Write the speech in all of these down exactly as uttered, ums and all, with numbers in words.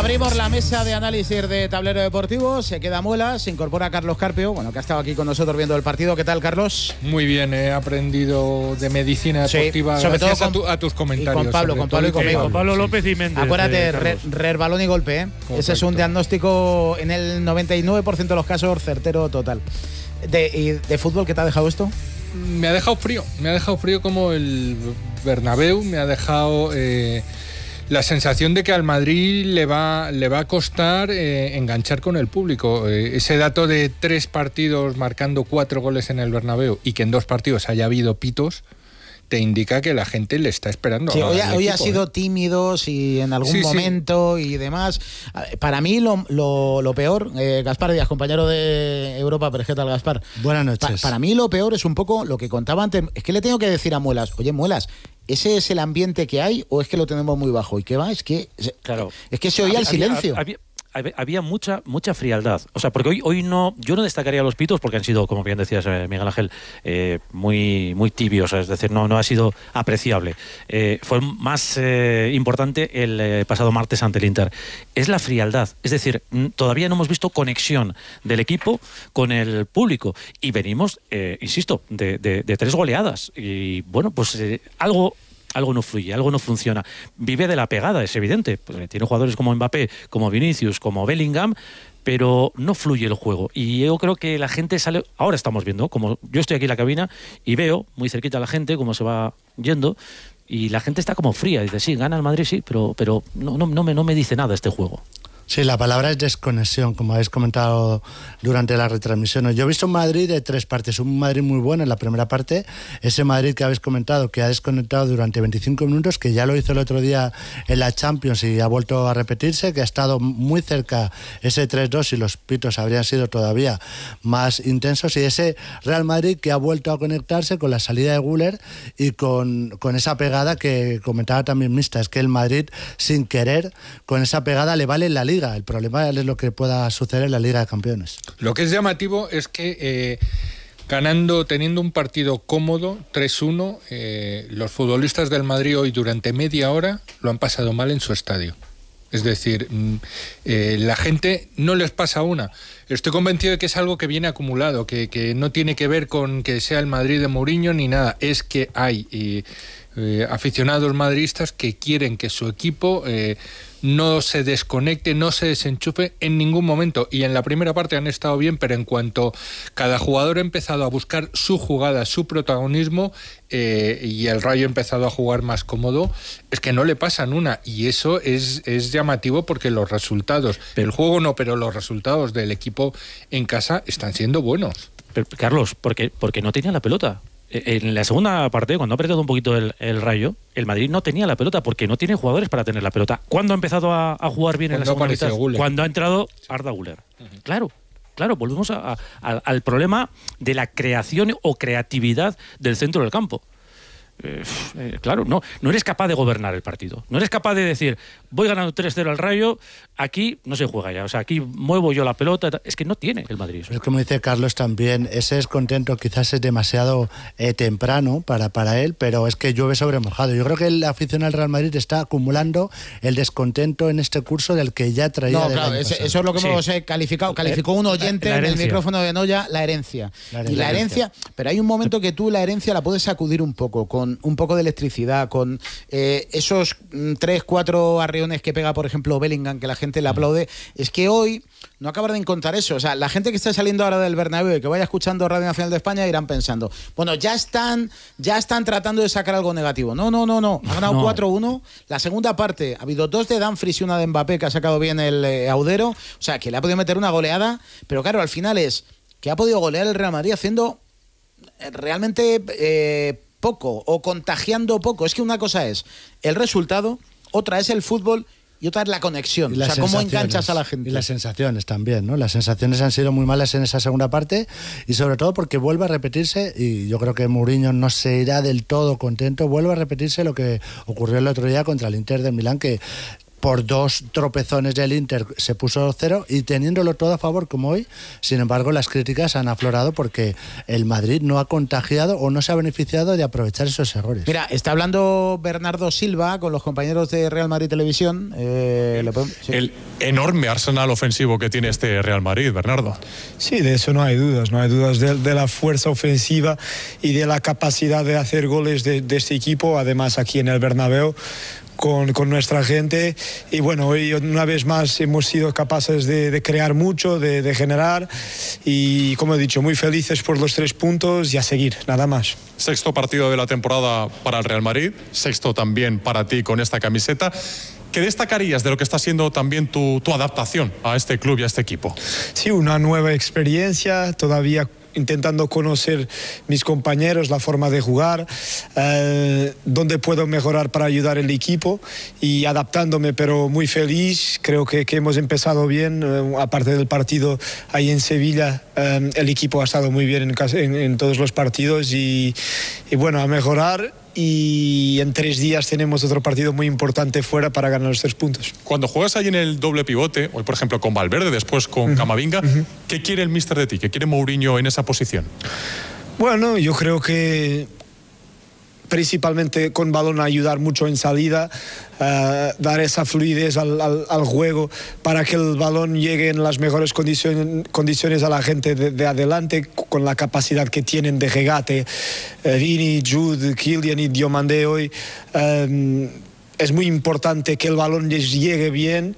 Abrimos la mesa de análisis de Tablero Deportivo. Se queda Muela, se incorpora Carlos Carpio, bueno, que ha estado aquí con nosotros viendo el partido. ¿Qué tal, Carlos? Muy bien, he aprendido de medicina deportiva, sí, sobre todo con, a, tu, a tus comentarios. Y con Pablo, con Pablo y conmigo. Con Pablo López y Méndez. Acuérdate, re, re, balón y golpe, ¿eh? Correcto. Ese es un diagnóstico en el noventa y nueve por ciento de los casos certero total. De, ¿Y de fútbol qué te ha dejado esto? Me ha dejado frío, me ha dejado frío como el Bernabéu, me ha dejado eh, la sensación de que al Madrid le va, le va a costar eh, enganchar con el público. Eh, ese dato de tres partidos marcando cuatro goles en el Bernabéu y que en dos partidos haya habido pitos, te indica que la gente le está esperando. Sí, hoy, ha, hoy equipo, ha sido ¿eh? tímido y en algún sí, momento sí. y demás. Para mí lo, lo, lo peor, eh, Gaspar Díaz, compañero de Europa, pero ¿qué tal, Gaspar? Buenas noches. Pa, para mí lo peor es un poco lo que contaba antes. Es que le tengo que decir a Muelas, oye, Muelas, ¿ese es el ambiente que hay o es que lo tenemos muy bajo? ¿Y qué va? Es que, claro. es que se oía el silencio. Había, había, había mucha mucha frialdad. O sea, porque hoy hoy no yo no destacaría los pitos porque han sido, como bien decías, eh, Miguel Ángel, eh, muy muy tibios, es decir, no no ha sido apreciable. Eh, fue más eh, importante el eh, pasado martes ante el Inter. Es la frialdad, es decir, todavía no hemos visto conexión del equipo con el público y venimos, eh, insisto, de, de, de tres goleadas y bueno, pues eh, algo Algo no fluye, algo no funciona. Vive de la pegada, es evidente. Pues tiene jugadores como Mbappé, como Vinicius, como Bellingham, pero no fluye el juego. Y yo creo que la gente sale... Ahora estamos viendo, como yo estoy aquí en la cabina y veo muy cerquita a la gente cómo se va yendo y la gente está como fría. Dice, sí, gana el Madrid, sí, pero, pero no, no, no, me, no me dice nada este juego. Sí, la palabra es desconexión, como habéis comentado durante la retransmisión. Yo he visto un Madrid de tres partes. Un Madrid muy bueno en la primera parte, ese Madrid que habéis comentado, que ha desconectado durante veinticinco minutos, que ya lo hizo el otro día en la Champions y ha vuelto a repetirse, que ha estado muy cerca ese tres dos y los pitos habrían sido todavía más intensos. Y ese Real Madrid que ha vuelto a conectarse con la salida de Güler y con, con esa pegada que comentaba también Mista. Es que el Madrid, sin querer, con esa pegada le vale la Liga. El problema es lo que pueda suceder en la Liga de Campeones. Lo que es llamativo es que eh, ganando, teniendo un partido cómodo, tres uno, eh, los futbolistas del Madrid hoy durante media hora lo han pasado mal en su estadio. Es decir, eh, la gente no les pasa una. Estoy convencido de que es algo que viene acumulado, que, que no tiene que ver con que sea el Madrid de Mourinho ni nada. Es que hay eh, eh, aficionados madridistas que quieren que su equipo eh, no se desconecte, no se desenchufe en ningún momento. Y en la primera parte han estado bien, pero en cuanto cada jugador ha empezado a buscar su jugada, su protagonismo, eh, y el Rayo ha empezado a jugar más cómodo, es que no le pasan una. Y eso es, es llamativo porque los resultados, el juego no, pero los resultados del equipo en casa están siendo buenos. Pero, Carlos, porque, porque no tenía la pelota. En la segunda parte, cuando ha apretado un poquito el, el Rayo, el Madrid no tenía la pelota porque no tiene jugadores para tener la pelota. ¿Cuándo ha empezado a, a jugar bien en la segunda mitad? Cuando ha entrado Arda Güler. Uh-huh. Claro, claro, volvemos a, a, al problema de la creación o creatividad del centro del campo. Eh, eh, claro, no, no eres capaz de gobernar el partido. No eres capaz de decir, voy ganando tres cero al Rayo, aquí no se juega ya. O sea, aquí muevo yo la pelota. Es que no tiene el Madrid. Es como dice Carlos también, ese descontento quizás es demasiado eh, temprano para, para él, pero es que llueve sobre mojado. Yo creo que el aficionado al Real Madrid está acumulando el descontento en este curso del que ya traía. No, claro, ese, eso es lo que sí. hemos eh, calificado. Calificó un oyente la, la en el micrófono de Noya la herencia. La herencia. Y la herencia, pero hay un momento que tú la herencia la puedes sacudir un poco con un poco de electricidad, con eh, esos mm, tres, cuatro arreones que pega, por ejemplo, Bellingham, que la gente le aplaude. Es que hoy no acaban de encontrar eso. O sea, la gente que está saliendo ahora del Bernabéu y que vaya escuchando Radio Nacional de España irán pensando, bueno, ya están, ya están tratando de sacar algo negativo. No, no, no, no. Ha ganado no. cuatro uno. La segunda parte, ha habido dos de Dumfries y una de Mbappé que ha sacado bien el eh, Audero. O sea, que le ha podido meter una goleada. Pero claro, al final es que ha podido golear el Real Madrid haciendo realmente eh, poco o contagiando poco. Es que una cosa es el resultado, otra es el fútbol y otra es la conexión. O sea, cómo enganchas a la gente. Y las sensaciones también, ¿no? Las sensaciones han sido muy malas en esa segunda parte y sobre todo porque vuelve a repetirse, y yo creo que Mourinho no se irá del todo contento, vuelve a repetirse lo que ocurrió el otro día contra el Inter de Milán, que por dos tropezones del Inter se puso cero, y teniéndolo todo a favor como hoy, sin embargo las críticas han aflorado porque el Madrid no ha contagiado o no se ha beneficiado de aprovechar esos errores. Mira, está hablando Bernardo Silva con los compañeros de Real Madrid Televisión. Eh, ¿le podemos? Sí. El enorme arsenal ofensivo que tiene este Real Madrid, Bernardo. Sí, de eso no hay dudas, no hay dudas de, de la fuerza ofensiva y de la capacidad de hacer goles de, de este equipo, además aquí en el Bernabéu, Con, con nuestra gente. Y bueno, hoy una vez más hemos sido capaces de, de crear mucho, de, de generar, y como he dicho, muy felices por los tres puntos y a seguir, nada más. Sexto partido de la temporada para el Real Madrid, sexto también para ti con esta camiseta. ¿Qué destacarías de lo que está siendo también tu, tu adaptación a este club y a este equipo? Sí, una nueva experiencia, todavía intentando conocer mis compañeros, la forma de jugar, eh, dónde puedo mejorar para ayudar al equipo, y adaptándome, pero muy feliz. Creo que, que hemos empezado bien, eh, aparte del partido ahí en Sevilla, eh, el equipo ha estado muy bien en, en, en todos los partidos, y, y bueno, a mejorar. Y en tres días tenemos otro partido muy importante fuera para ganar los tres puntos. Cuando juegas ahí en el doble pivote, hoy por ejemplo con Valverde, después con uh-huh. Camavinga, uh-huh. ¿qué quiere el míster de ti? ¿Qué quiere Mourinho en esa posición? Bueno, yo creo que principalmente con balón ayudar mucho en salida, uh, dar esa fluidez al, al, al juego para que el balón llegue en las mejores condiciones, condiciones a la gente de, de adelante, con la capacidad que tienen de regate, uh, Vini, Jude, Kylian y Diomandé hoy. Um, es muy importante que el balón les llegue bien.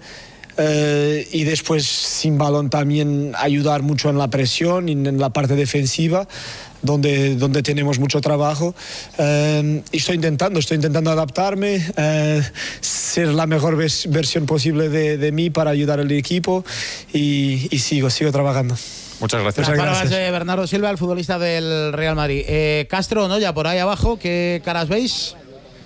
Uh, y después sin balón también ayudar mucho en la presión y en la parte defensiva, donde, donde tenemos mucho trabajo, uh, y estoy intentando, estoy intentando adaptarme, uh, ser la mejor ves, versión posible de, de mí para ayudar al equipo, y, y sigo, sigo trabajando. Muchas gracias. Las palabras de Bernardo Silva, el futbolista del Real Madrid. Eh, Castro, ¿no? Ya por ahí abajo, ¿qué caras veis?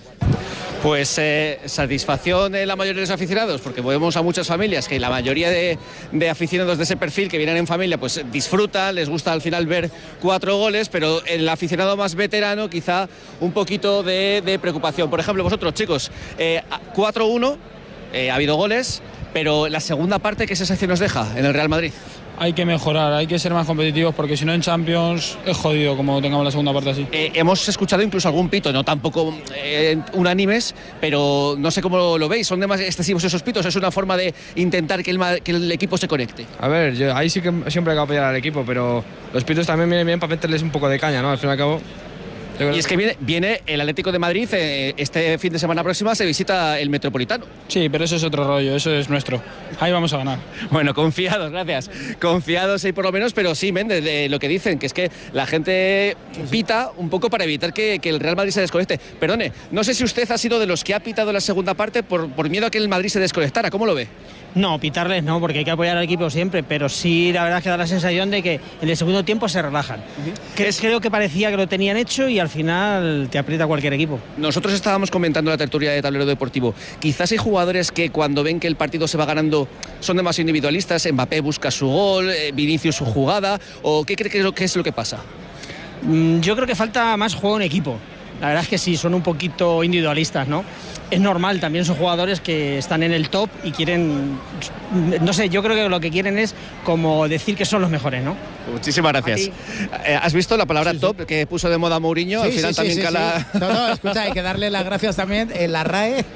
Pues eh, satisfacción de la mayoría de los aficionados, porque vemos a muchas familias que la mayoría de, de aficionados de ese perfil que vienen en familia pues disfrutan, les gusta al final ver cuatro goles, pero el aficionado más veterano quizá un poquito de, de preocupación. Por ejemplo, vosotros chicos, eh, cuatro uno, eh, ha habido goles, pero la segunda parte, ¿qué sensación nos deja en el Real Madrid? Hay que mejorar, hay que ser más competitivos, porque si no en Champions es jodido como tengamos la segunda parte así. Eh, hemos escuchado incluso algún pito, no tampoco eh, unánimes, pero no sé cómo lo veis. ¿Son demasiado excesivos esos pitos? ¿Es una forma de intentar que el, que el equipo se conecte? A ver, yo, ahí sí que siempre hay que apoyar al equipo, pero los pitos también vienen bien para meterles un poco de caña, ¿no? Al fin y al cabo. Y es que viene, viene el Atlético de Madrid, eh, este fin de semana próxima se visita el Metropolitano. Sí, pero eso es otro rollo, eso es nuestro. Ahí vamos a ganar. Bueno, confiados, gracias. Confiados ahí por lo menos, pero sí, Méndez, de lo que dicen, que es que la gente pita un poco para evitar que, que el Real Madrid se desconecte. Perdone, no sé si usted ha sido de los que ha pitado la segunda parte por, por miedo a que el Madrid se desconectara. ¿Cómo lo ve? No, pitarles no, porque hay que apoyar al equipo siempre, pero sí la verdad es que da la sensación de que en el segundo tiempo se relajan. Uh-huh. Que creo que parecía que lo tenían hecho y al final te aprieta cualquier equipo. Nosotros estábamos comentando la tertulia de Tablero Deportivo. Quizás hay jugadores que cuando ven que el partido se va ganando son demasiado individualistas. Mbappé busca su gol, Vinicius su jugada, ¿o qué cree que es lo que, es lo que pasa? Mm, yo creo que falta más juego en equipo. La verdad es que sí, son un poquito individualistas, ¿no? Es normal, también son jugadores que están en el top y quieren, no sé, yo creo que lo que quieren es como decir que son los mejores, ¿no? Muchísimas gracias. Eh, ¿Has visto la palabra sí, top sí. que puso de moda Mourinho? Sí, Al final sí, también sí, cala... Sí. No, no, escucha, hay que darle las gracias también en la R A E.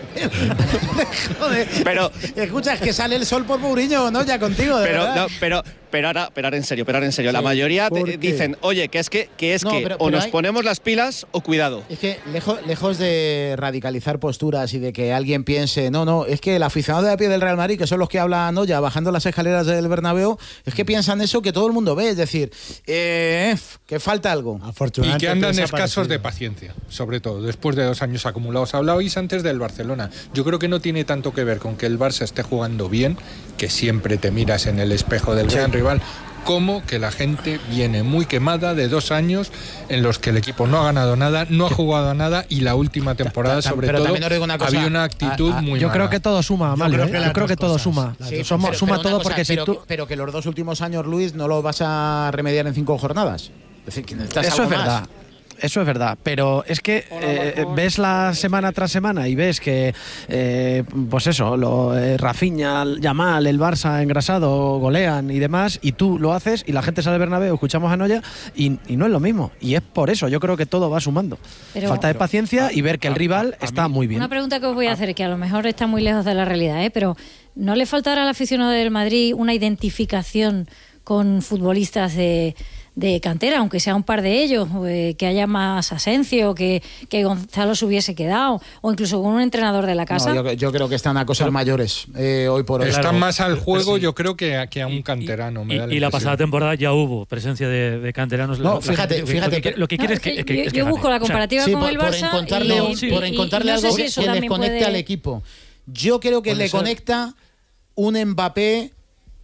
Joder. Pero... Escucha, es que sale el sol por Mourinho, ¿no? Ya contigo, de pero, verdad. No, pero... Pero ahora, pero ahora en serio, pero ahora en serio. Sí, la mayoría te dicen, oye, que es que, que, es no, que pero, o pero nos hay... ponemos las pilas o cuidado. Es que lejos, lejos de radicalizar posturas y de que alguien piense, no, no, es que el aficionado de a pie del Real Madrid, que son los que hablan, ¿no? Ya bajando las escaleras del Bernabéu, es que piensan eso que todo el mundo ve, es decir, eh, que falta algo. Y que andan escasos de paciencia, sobre todo, después de dos años acumulados. Hablabais antes del Barcelona. Yo creo que no tiene tanto que ver con que el Barça esté jugando bien, que siempre te miras en el espejo del sí. gran rival, como que la gente viene muy quemada de dos años en los que el equipo no ha ganado nada, no ha jugado a nada y la última temporada sobre pero todo una cosa, había una actitud a, a, muy yo mala. Creo que todo suma, Amalio, yo creo que, ¿eh? yo creo que todo cosas. suma sí, Somos, pero, suma pero todo cosa, porque pero, si tú... pero que los dos últimos años, Luis, no lo vas a remediar en cinco jornadas. Es decir, que necesitas eso algo es verdad más. eso es verdad, pero es que eh, ves la semana tras semana y ves que, eh, pues eso, lo, eh, Rafinha, Yamal, el Barça engrasado, golean y demás, y tú lo haces y la gente sale al Bernabéu, escuchamos a Noya y, y no es lo mismo. Y es por eso, yo creo que todo va sumando. Pero, Falta de paciencia pero, y ver que el rival a, a está mí, muy bien. Una pregunta que os voy a hacer, que a lo mejor está muy lejos de la realidad, ¿eh? Pero ¿no le faltará al aficionado del Madrid una identificación con futbolistas de, de cantera, aunque sea un par de ellos, eh, que haya más Asensio, que, que Gonzalo se hubiese quedado, o incluso con un entrenador de la casa? No, yo, yo creo que están a cosas Pero, mayores eh, hoy por hoy. Están claro. más al juego, sí. yo creo, que a, que a un canterano. Y, me da la y la pasada temporada ya hubo presencia de, de canteranos. No, la, fíjate, la, fíjate. Lo que, lo que no, quieres es que, que, que, yo, es que yo busco gane. la comparativa o sea, con sí, el por, Barça. Por encontrarle, y, un, sí, por encontrarle y, algo si que, que les conecte puede... al equipo. Yo creo que le ser. conecta un Mbappé.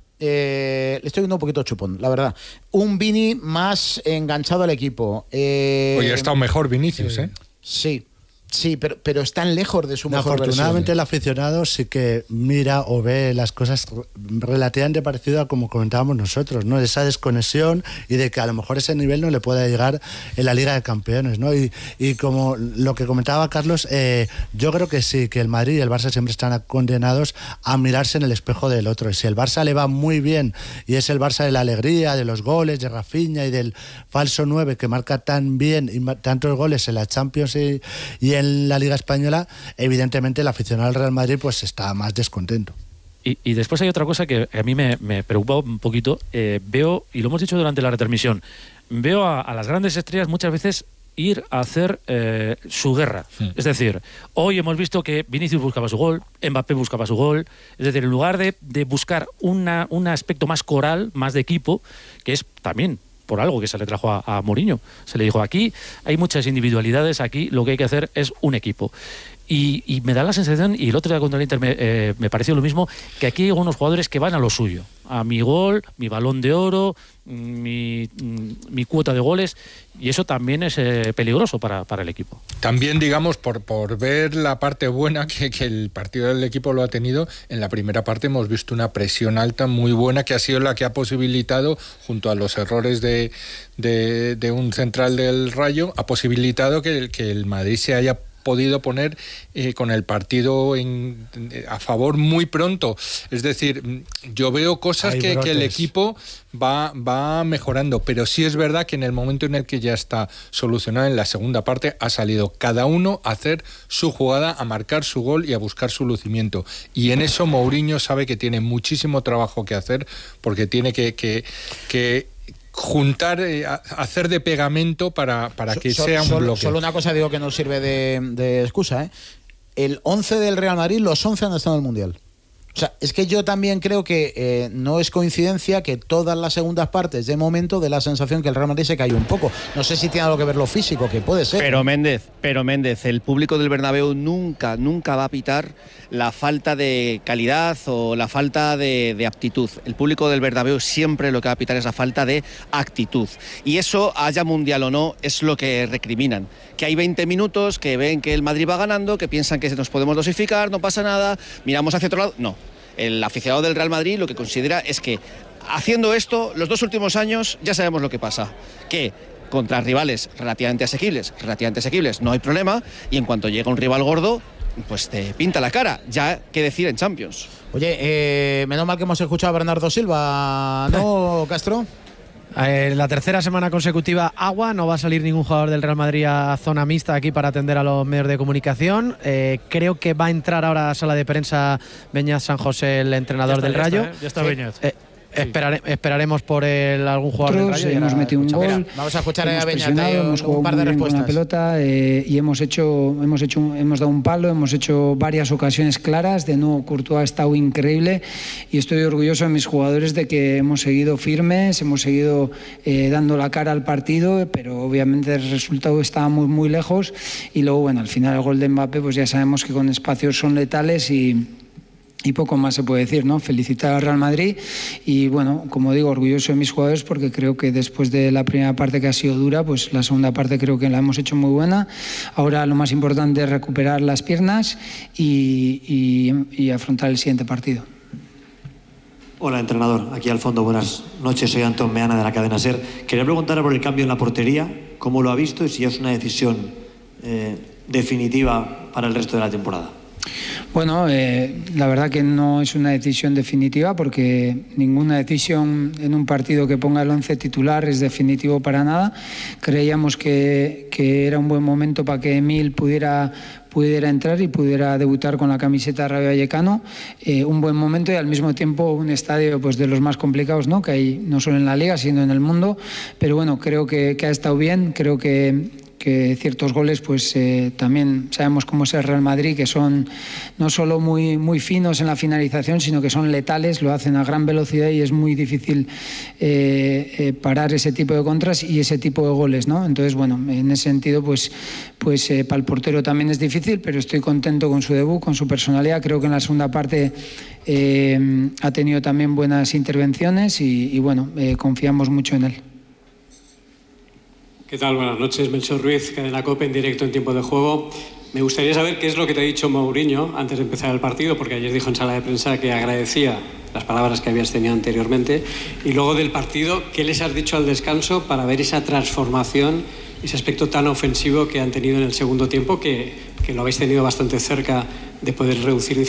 Eh, le estoy viendo un poquito chupón, la verdad. Un Vini más enganchado al equipo. Eh, Hoy ha estado mejor Vinicius, ¿eh? Sí. Sí, pero, pero están lejos de su no, mejor afortunadamente versión. El aficionado sí que mira o ve las cosas relativamente parecido a como comentábamos nosotros, ¿no? Esa desconexión y de que a lo mejor ese nivel no le pueda llegar en la Liga de Campeones, ¿no? Y, y como lo que comentaba Carlos, eh, yo creo que sí, que el Madrid y el Barça siempre están condenados a mirarse en el espejo del otro. Y si el Barça le va muy bien y es el Barça de la alegría, de los goles, de Rafinha y del falso nueve que marca tan bien y tantos goles en la Champions y, y en la Liga Española, evidentemente el aficionado al Real Madrid pues está más descontento. Y, y después hay otra cosa que a mí me, me preocupa un poquito. Eh, veo, y lo hemos dicho durante la retransmisión, veo a, a las grandes estrellas muchas veces ir a hacer eh, su guerra. Sí. Es decir, hoy hemos visto que Vinicius buscaba su gol, Mbappé buscaba su gol. Es decir, en lugar de, de buscar una, un aspecto más coral, más de equipo, que es también por algo que se le trajo a, a Mourinho. Se le dijo, aquí hay muchas individualidades, aquí lo que hay que hacer es un equipo. Y, y me da la sensación, y el otro día contra el Inter me, eh, me pareció lo mismo, que aquí hay algunos jugadores que van a lo suyo, a mi gol, mi balón de oro, mi, mi cuota de goles, y eso también es eh, peligroso para, para el equipo. También, digamos, por, por ver la parte buena que, que el partido del equipo lo ha tenido, en la primera parte hemos visto una presión alta muy buena que ha sido la que ha posibilitado, junto a los errores de, de, de un central del Rayo, ha posibilitado que, que el Madrid se haya podido poner eh, con el partido en, a favor muy pronto. Es decir, yo veo cosas que, que el equipo va, va mejorando, pero sí es verdad que en el momento en el que ya está solucionado en la segunda parte, ha salido cada uno a hacer su jugada, a marcar su gol y a buscar su lucimiento. Y en eso Mourinho sabe que tiene muchísimo trabajo que hacer, porque tiene que... que, que juntar, eh, hacer de pegamento para, para que so, sea un solo, bloque. Solo una cosa digo que no sirve de, de excusa, ¿eh? El once del Real Madrid, los once han estado en el Mundial. O sea, es que yo también creo que eh, no es coincidencia que todas las segundas partes, de momento, de la sensación que el Real Madrid se cayó un poco. No sé si tiene algo que ver lo físico, que puede ser. Pero Méndez, pero Méndez, el público del Bernabéu nunca, nunca va a pitar la falta de calidad o la falta de, de aptitud. El público del Bernabéu siempre lo que va a pitar es la falta de actitud. Y eso, haya Mundial o no, es lo que recriminan. Que hay veinte minutos, que ven que el Madrid va ganando, que piensan que nos podemos dosificar, no pasa nada, miramos hacia otro lado. No. El aficionado del Real Madrid lo que considera es que haciendo esto, los dos últimos años ya sabemos lo que pasa, que contra rivales relativamente asequibles, relativamente asequibles no hay problema, y en cuanto llega un rival gordo, pues te pinta la cara, ya qué decir en Champions. Oye, eh, menos mal que hemos escuchado a Bernardo Silva, ¿no, Castro? Eh, la tercera semana consecutiva agua, no va a salir ningún jugador del Real Madrid a zona mixta aquí para atender a los medios de comunicación. Eh, creo que va a entrar ahora a sala de prensa Beñat San José, el entrenador está, del ya Rayo. Está, ¿eh? Ya está sí. Beñat. Eh, Esperare, esperaremos por el, algún jugador del Rayo. Hemos metido un gol. Mira, vamos a escuchar hemos a Beñat, hemos jugado un par de muy bien respuestas. Con la pelota eh, y hemos hecho, hemos hecho, hemos dado un palo, hemos hecho varias ocasiones claras. De nuevo, Courtois ha estado increíble y estoy orgulloso de mis jugadores de que hemos seguido firmes, hemos seguido eh, dando la cara al partido, pero obviamente el resultado estaba muy muy lejos. Y luego, bueno, al final el gol de Mbappé, pues ya sabemos que con espacios son letales y Y poco más se puede decir, ¿no? Felicitar al Real Madrid y, bueno, como digo, orgulloso de mis jugadores porque creo que después de la primera parte que ha sido dura, pues la segunda parte creo que la hemos hecho muy buena. Ahora lo más importante es recuperar las piernas y, y, y afrontar el siguiente partido. Hola, entrenador. Aquí al fondo, buenas noches. Soy Antón Meana de la cadena SER. Quería preguntar por el cambio en la portería, cómo lo ha visto y si es una decisión eh, definitiva para el resto de la temporada. Bueno, eh, la verdad que no es una decisión definitiva porque ninguna decisión en un partido que ponga el once titular es definitivo para nada. Creíamos que, que era un buen momento para que Emil pudiera, pudiera entrar y pudiera debutar con la camiseta de Rayo Vallecano. Eh, un buen momento y al mismo tiempo un estadio pues, de los más complicados, ¿no? Que hay no solo en la Liga, sino en el mundo. Pero bueno, creo que, que ha estado bien, creo que... que ciertos goles pues eh, también sabemos cómo es el Real Madrid, que son no solo muy, muy finos en la finalización, sino que son letales, lo hacen a gran velocidad y es muy difícil eh, eh, parar ese tipo de contras y ese tipo de goles, ¿no? Entonces, bueno, en ese sentido pues, pues eh, para el portero también es difícil, pero estoy contento con su debut, con su personalidad. Creo que en la segunda parte eh, ha tenido también buenas intervenciones y, y bueno, eh, confiamos mucho en él. ¿Qué tal? Buenas noches, Melchor Ruiz, Cadena COPE, en directo en tiempo de juego. Me gustaría saber qué es lo que te ha dicho Mourinho antes de empezar el partido, porque ayer dijo en sala de prensa que agradecía las palabras que habías tenido anteriormente. Y luego del partido, ¿qué les has dicho al descanso para ver esa transformación, ese aspecto tan ofensivo que han tenido en el segundo tiempo, que, que lo habéis tenido bastante cerca de poder reducir